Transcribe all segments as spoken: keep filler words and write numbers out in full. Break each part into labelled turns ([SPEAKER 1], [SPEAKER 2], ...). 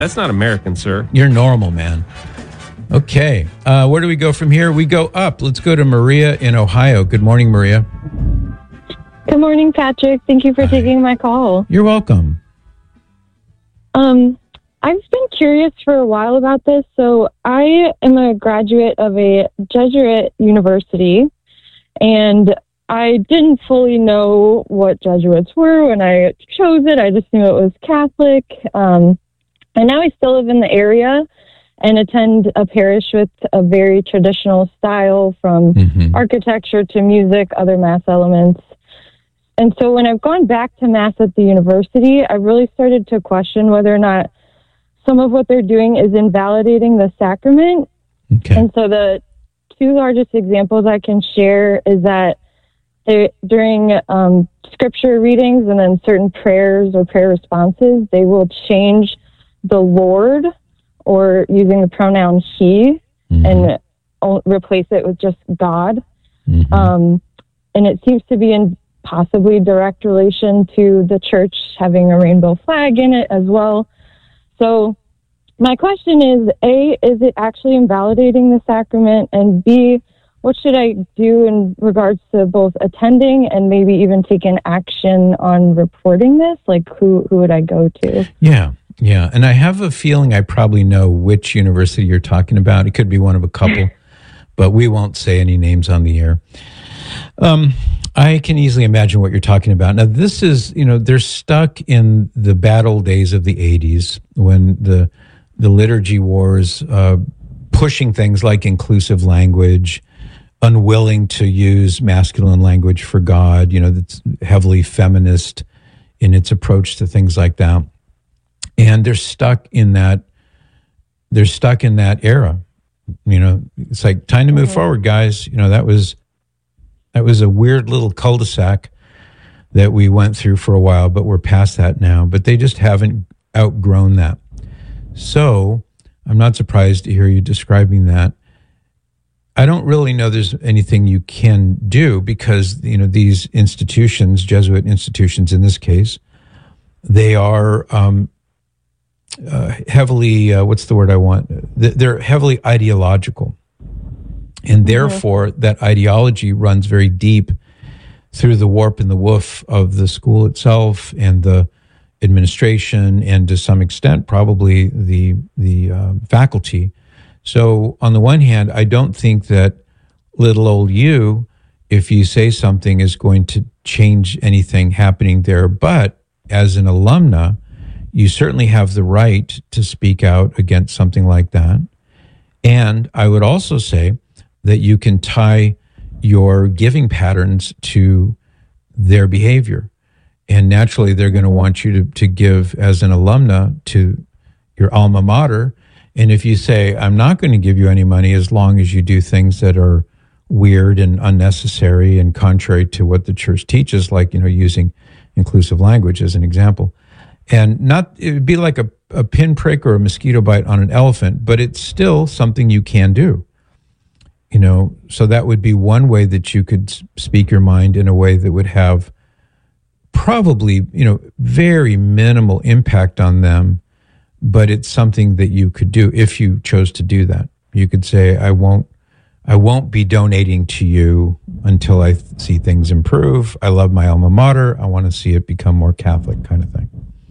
[SPEAKER 1] That's not American, sir.
[SPEAKER 2] You're normal, man. Okay. Uh, where do we go from here? We go up. Let's go to Maria in Ohio. Good morning, Maria.
[SPEAKER 3] Good morning, Patrick. Thank you for
[SPEAKER 2] Hi.
[SPEAKER 3] taking my call.
[SPEAKER 2] You're welcome.
[SPEAKER 3] Um, I've been curious for a while about this. So I am a graduate of a Jesuit university, and I didn't fully know what Jesuits were when I chose it. I just knew it was Catholic. Um, and now I still live in the area and attend a parish with a very traditional style, from
[SPEAKER 2] Mm-hmm.
[SPEAKER 3] architecture to music, other Mass elements. And so when I've gone back to Mass at the university, I really started to question whether or not some of what they're doing is invalidating the sacrament.
[SPEAKER 2] Okay.
[SPEAKER 3] And so the two largest examples I can share is that they, during um, scripture readings and then certain prayers or prayer responses, they will change the Lord, or using the pronoun he,
[SPEAKER 2] Mm-hmm.
[SPEAKER 3] and o- replace it with just God.
[SPEAKER 2] Mm-hmm.
[SPEAKER 3] Um, and it seems to be in possibly direct relation to the church having a rainbow flag in it as well. So my question is, A, is it actually invalidating the sacrament? And B, what should I do in regards to both attending and maybe even taking action on reporting this? Like, who, who would I go to?
[SPEAKER 2] Yeah. Yeah. And I have a feeling I probably know which university you're talking about. It could be one of a couple, but we won't say any names on the air. Um, I can easily imagine what you're talking about. Now, this is, you know, they're stuck in the bad old days of the eighties when the the liturgy wars, uh, pushing things like inclusive language, unwilling to use masculine language for God, you know, that's heavily feminist in its approach to things like that. And they're stuck in that, they're stuck in that era. You know, it's like time to move
[SPEAKER 3] Mhm.
[SPEAKER 2] forward, guys. You know, that was, that was a weird little cul-de-sac that we went through for a while, but we're past that now. But they just haven't outgrown that. So I'm not surprised to hear you describing that. I don't really know there's anything you can do because, you know, these institutions, Jesuit institutions in this case, they are um, uh, heavily, uh, what's the word I want? They're heavily ideological. And therefore, mm-hmm. that ideology runs very deep through the warp and the woof of the school itself and the administration, and to some extent, probably the the um, faculty. So, on the one hand, I don't think that little old you, if you say something, is going to change anything happening there. But as an alumna, you certainly have the right to speak out against something like that. And I would also say that you can tie your giving patterns to their behavior. And naturally, they're going to want you to, to give as an alumna to your alma mater. And if you say, I'm not going to give you any money as long as you do things that are weird and unnecessary and contrary to what the church teaches, like, you know, using inclusive language as an example. And not, it would be like a, a pinprick or a mosquito bite on an elephant, but it's still something you can do. You know, so that would be one way that you could speak your mind in a way that would have probably, you know, very minimal impact on them, but it's something that you could do if you chose to do that. You could say, I won't, I won't be donating to you until I th- see things improve. I love my alma mater. I want to see it become more Catholic, kind of thing.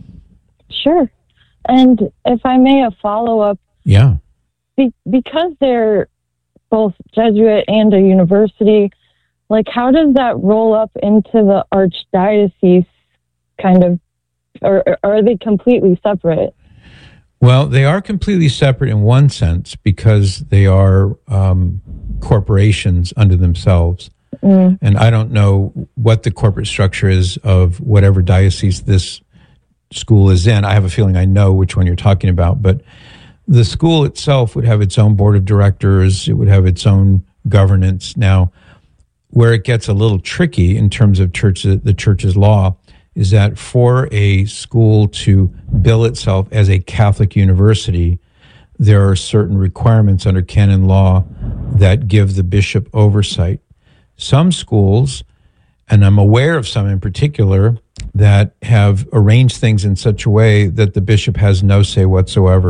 [SPEAKER 3] Sure. And if I may, a follow-up.
[SPEAKER 2] Yeah.
[SPEAKER 3] Be- because they're both Jesuit and a university, like, how does that roll up into the archdiocese kind of, or, or are they completely separate?
[SPEAKER 2] Well, they are completely separate in one sense because they are um, corporations unto themselves. Mm. And I don't know what the corporate structure is of whatever diocese this school is in. I have a feeling I know which one you're talking about, but the school itself would have its own board of directors. It would have its own governance. Now, where it gets a little tricky in terms of church, the church's law is that for a school to bill itself as a Catholic university, there are certain requirements under canon law that give the bishop oversight. Some schools, and I'm aware of some in particular, that have arranged things in such a way that the bishop has no say whatsoever.